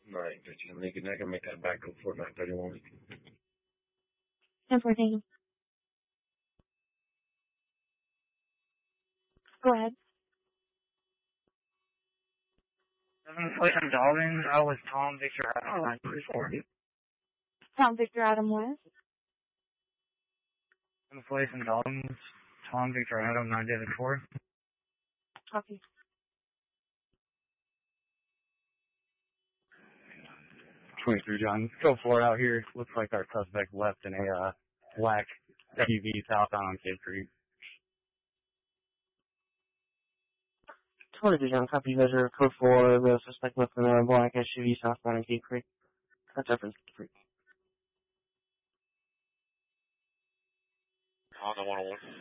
9:15. Lincoln, I can make that back up for 9:31. 10-4, thank you. Go ahead. 7th place in Dobbins. I was Tom Victor Adam 934. Tom Victor Adam West. 7th place in Dobbins. Tom Victor Adam 934. Copy. 23 John. Go for it out here. Looks like our suspect left in a black SUV southbound on Cape Creek. 23 John, copy. You guys are code 4. The suspect left in a black SUV southbound on Cape Creek. That's reference Cape Creek. On the 101.